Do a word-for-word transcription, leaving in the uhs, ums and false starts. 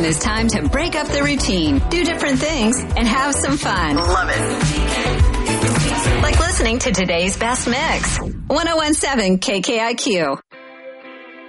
weekend is time to break up the routine, do different things, and have some fun. Love it. Like listening to today's best mix. one oh one point seven K K I Q.